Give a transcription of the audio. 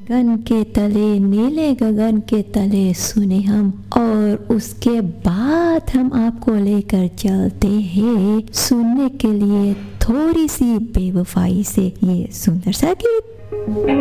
गगन के तले, नीले गगन के तले सुने हम, और उसके बाद हम आपको लेकर चलते हैं सुनने के लिए थोड़ी सी बेवफाई से ये सुंदर सा गीत।